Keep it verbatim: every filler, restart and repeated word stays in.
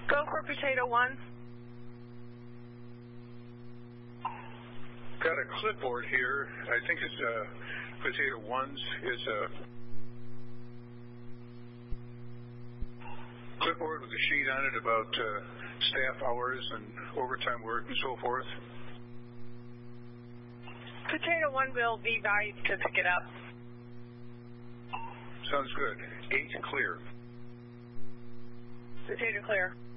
Go for potato one. Got a clipboard here. I think it's uh, potato ones. It's a clipboard with a sheet on it about uh, staff hours and overtime work and so forth. Potato one will be by to pick it up. Sounds good. Eight clear. Potato clear.